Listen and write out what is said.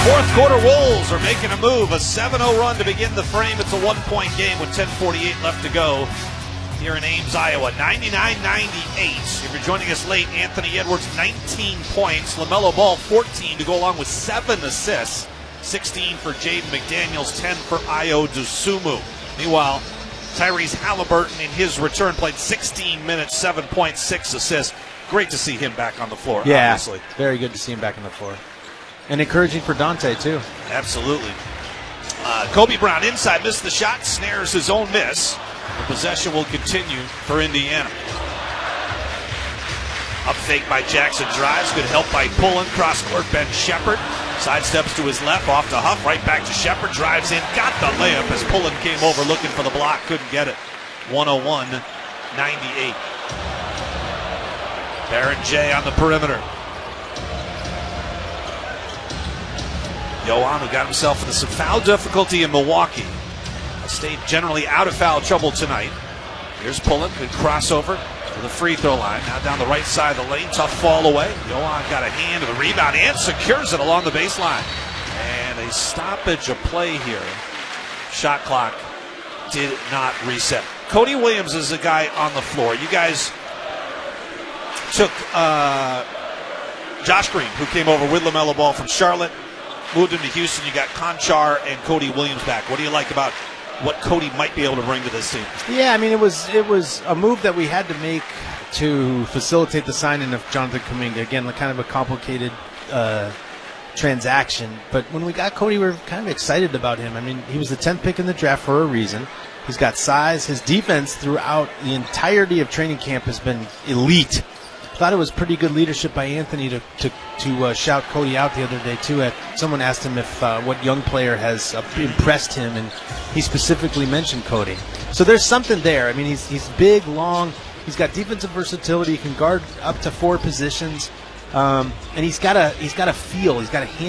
Fourth quarter Wolves are making a move, a 7-0 run to begin the frame. It's a 1-point game with 10:48 left to go here in Ames, Iowa. 99-98. If you're joining us late, Anthony Edwards 19 points, LaMelo Ball 14 to go along with 7 assists, 16 for Jaden McDaniels, 10 for Ayo Dosunmu. Meanwhile, Tyrese Halliburton in his return played 16 minutes, 7 points, 6 assists. Great to see him back on the floor, yeah, obviously. Very good to see him back on the floor. And encouraging for Dante, too. Absolutely. Kobe Brown inside, missed the shot, snares his own miss. The possession will continue for Indiana. Up fake by Jackson, drives, good help by Pullen, cross court Ben Sheppard. Sidesteps to his left, off to Huff, right back to Sheppard, drives in, got the layup as Pullen came over looking for the block, couldn't get it. 101-98. Baron J on the perimeter. Yohan, who got himself into some foul difficulty in Milwaukee, stayed generally out of foul trouble tonight. Here's Pullen, good crossover to the free throw line. Now down the right side of the lane, tough fall away. Yohan got a hand to the rebound and secures it along the baseline. And a stoppage of play here. Shot clock did not reset. Cody Williams is the guy on the floor. You guys took Josh Green, who came over with LaMelo Ball from Charlotte, moved him to Houston. You got Conchar and Cody Williams back. What do you like about what Cody might be able to bring to this team? Yeah, I mean, it was a move that we had to make to facilitate the signing of Jonathan Kuminga. Again, kind of a complicated transaction. But when we got Cody, we were kind of excited about him. I mean, he was the 10th pick in the draft for a reason. He's got size. His defense throughout the entirety of training camp has been elite. Thought it was pretty good leadership by Anthony to shout Cody out the other day, too. Someone asked him if what young player has impressed him, and he specifically mentioned Cody. So there's something there. I mean, he's big, long. He's got defensive versatility. He can guard up to 4 positions. And he's got a feel. He's got a hand.